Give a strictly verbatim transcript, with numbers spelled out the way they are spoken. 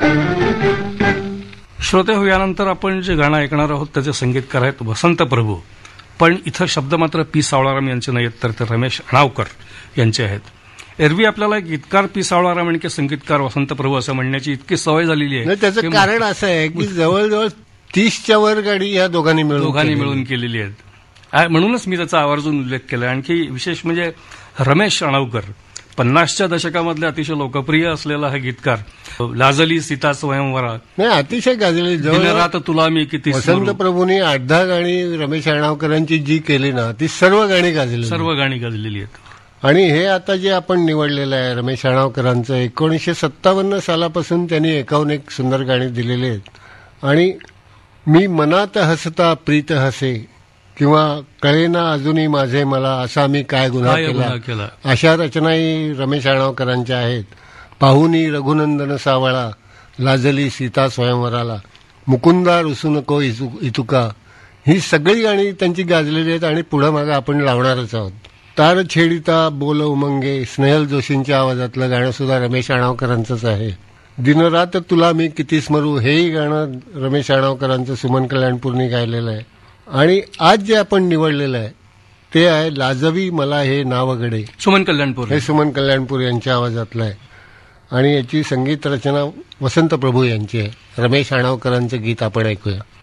श्रोते हो, यानंतर आपण जे गाणं ऐकणार आहोत त्याचे संगीतकार आहेत वसंत प्रभू. पण इथं शब्द मात्र पी सावळाराम यांचे नाहीत, तर ते रमेश अणावकर यांचे आहेत. एरवी आपल्याला गीतकार पी सावळाराम आणि संगीतकार वसंत प्रभू असं म्हणण्याची इतकी सवय झालेली आहे. त्याचं कारण असं आहे की जवळजवळ तीसच्या वर गाडी या दोघांनी मिळून दोघांनी मिळून केलेली आहेत. म्हणूनच मी त्याचा आवर्जून उल्लेख केला. आणखी विशेष म्हणजे रमेश अणावकर पन्नासच्या दशकामधले अतिशय लोकप्रिय असलेला हा गीतकार. लाजली सीता स्वयंवरा, नाही अतिशय गाजली. जवळ तुला मी किती. वसंत प्रभूंनी आठ दहा गाणी रमेश अणावकरांची जी केली ना ती सर्व गाणी गाजली, सर्व गाणी गाजलेली आहेत. आणि हे आता जे आपण निवडलेलं आहे रमेश अणावकरांचं, एकोणीसशे सत्तावन्न सालापासून त्यांनी एकावन्न एक सुंदर गाणी दिलेली आहेत. आणि मी मनात हसता प्रीत हसे किंवा कळेना अजूनही माझे मला असा मी काय गुन्हा केला, अशा रचनाही रमेश अणावकरांच्या आहेत. पाहुनी रघुनंदन सावळा, लाजली सीता स्वयंवराला, मुकुंदा रुसू नको इतुका, ही सगळी गाणी त्यांची गाजलेली आहेत आणि पुढं मागं आपण लावणारच आहोत. तार छेडिता बोल उमंगे, स्नेहल जोशींच्या आवाजातलं गाणं सुद्धा रमेश अणावकरांचंच आहे. दिनरात तुला मी किती स्मरू, हेही गाणं रमेश अणावकरांचं सुमन कल्याणपूरनी गायलेलं आहे. आणि आज जे आपण निवडलेलं आहे ते आहे लाजवी मला हे नावगडे, सुमन कल्याणपूर. हे सुमन कल्याणपूर यांच्या आवाजातलं आहे आणि याची संगीत रचना वसंत प्रभू यांची आहे. रमेश अणावकरांचं गीत आपण ऐकूया.